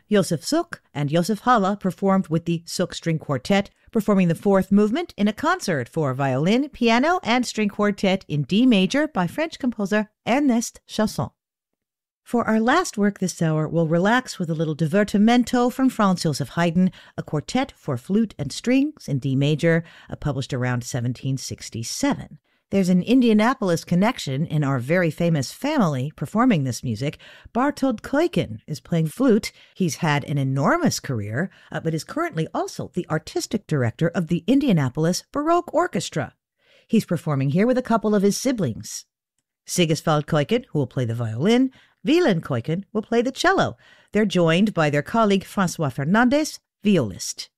Josef Suk and Josef Halle performed with the Suk String Quartet, performing the fourth movement in a concert for violin, piano, and string quartet in D major by French composer Ernest Chausson. For our last work this hour, we'll relax with a little divertimento from Franz Joseph Haydn, a quartet for flute and strings in D major, published around 1767. There's an Indianapolis connection in our very famous family performing this music. Bartold Keuken is playing flute. He's had an enormous career, but is currently also the artistic director of the Indianapolis Baroque Orchestra. He's performing here with a couple of his siblings. Sigisvald Keuken, who will play the violin, Wieland Keuken will play the cello. They're joined by their colleague François Fernandez, violist.